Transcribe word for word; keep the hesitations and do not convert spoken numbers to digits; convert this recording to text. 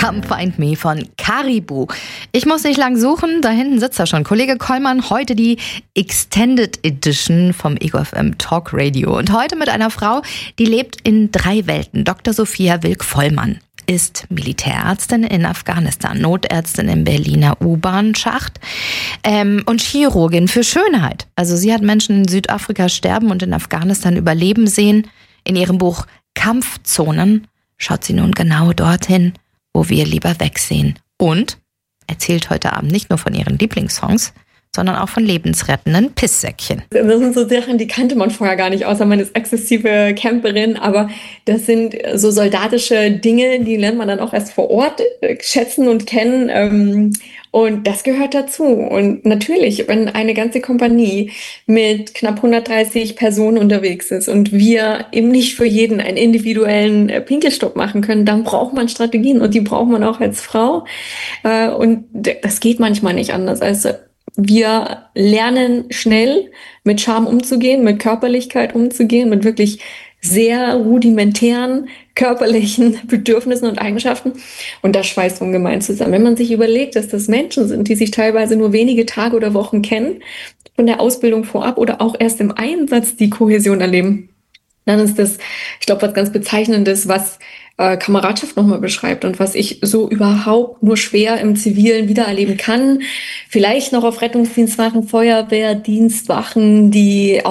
Come Find Me von Caribou. Ich muss nicht lang suchen, da hinten sitzt er schon. Kollege Kollmann, heute die Extended Edition vom Ego F M Talk Radio. Und heute mit einer Frau, die lebt in drei Welten. Doktor Sophia Wilk-Vollmann ist Militärärztin in Afghanistan, Notärztin im Berliner U-Bahn-Schacht ähm, und Chirurgin für Schönheit. Also sie hat Menschen in Südafrika sterben und in Afghanistan überleben sehen. In ihrem Buch Kampfzonen schaut sie nun genau dorthin, wo wir lieber wegsehen. Und erzählt heute Abend nicht nur von ihren Lieblingssongs, sondern auch von lebensrettenden Pisssäckchen. Das sind so Sachen, die kannte man vorher gar nicht, außer man ist exzessive Camperin. Aber das sind so soldatische Dinge, die lernt man dann auch erst vor Ort schätzen und kennen. Und das gehört dazu. Und natürlich, wenn eine ganze Kompanie mit knapp hundertdreißig Personen unterwegs ist und wir eben nicht für jeden einen individuellen Pinkelstopp machen können, dann braucht man Strategien und die braucht man auch als Frau. Und das geht manchmal nicht anders. Also wir lernen schnell mit Scham umzugehen, mit Körperlichkeit umzugehen, mit wirklich sehr rudimentären körperlichen Bedürfnissen und Eigenschaften. Und das schweißt ungemein zusammen. Wenn man sich überlegt, dass das Menschen sind, die sich teilweise nur wenige Tage oder Wochen kennen, von der Ausbildung vorab oder auch erst im Einsatz die Kohäsion erleben, dann ist das, ich glaube, was ganz Bezeichnendes, was äh, Kameradschaft nochmal beschreibt und was ich so überhaupt nur schwer im Zivilen wiedererleben kann. Vielleicht noch auf Rettungsdienstwachen, Feuerwehrdienstwachen, die